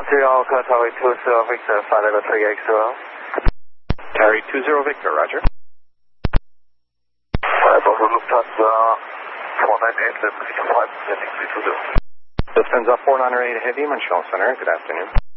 Alpha, Tower 20 Victor, 503 XOL. Carry 20 Victor, roger. Bravo, Lufthansa, 498, 5, 620. Lufthansa 498 Heavy, Montreal Center, good afternoon.